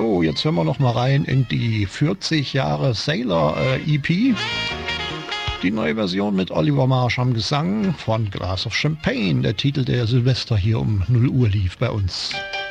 So, jetzt hören wir noch mal rein in die 40 Jahre Sailor EP. Die neue Version mit Oliver Marsch am Gesang von Glass of Champagne. Der Titel, der Silvester hier um 0 Uhr lief bei uns.